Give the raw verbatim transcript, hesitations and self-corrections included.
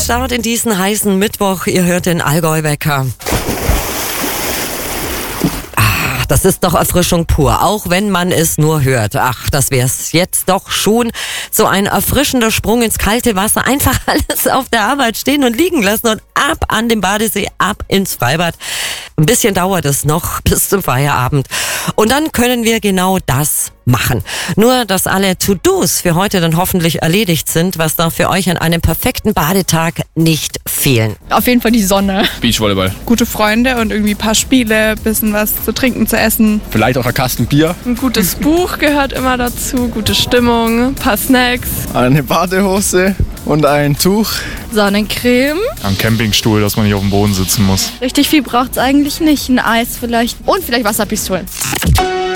Start in diesen heißen Mittwoch. Ihr hört den Allgäu-Wecker. Das ist doch Erfrischung pur, auch wenn man es nur hört. Ach, das wär's jetzt doch schon. So ein erfrischender Sprung ins kalte Wasser. Einfach alles auf der Arbeit stehen und liegen lassen und ab an den Badesee, ab ins Freibad. Ein bisschen dauert es noch bis zum Feierabend. Und dann können wir genau das machen. Nur, dass alle To-Dos für heute dann hoffentlich erledigt sind, was da für euch an einem perfekten Badetag nicht fehlen. Auf jeden Fall die Sonne. Beachvolleyball. Gute Freunde und irgendwie ein paar Spiele, bisschen was zu trinken, zu essen. Vielleicht auch ein Kasten Bier. Ein gutes Buch gehört immer dazu, gute Stimmung, ein paar Snacks. Eine Badehose und ein Tuch. Sonnencreme. Am Campingstuhl, dass man nicht auf dem Boden sitzen muss. Richtig viel braucht es eigentlich nicht. Ein Eis vielleicht. Und vielleicht Wasserpistolen.